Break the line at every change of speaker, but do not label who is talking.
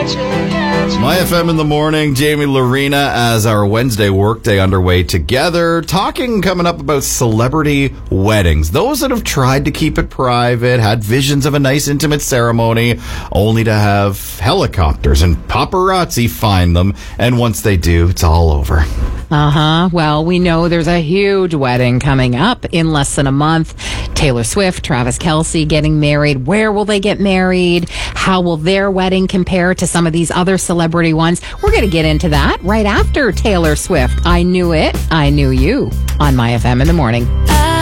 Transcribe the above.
My FM in the morning, Jamie Lorena, as our Wednesday workday underway together, talking coming up about celebrity weddings. Those that have tried to keep it private, had visions of a nice intimate ceremony, only to have helicopters and paparazzi find them. And once they do, it's all over.
Well, we know there's a huge wedding coming up in less than a month. Taylor Swift, Travis Kelce getting married. Where will they get married? How will their wedding compare to some of these other celebrity ones? We're going to get into that right after Taylor Swift. I Knew It, I Knew You on My FM in the morning.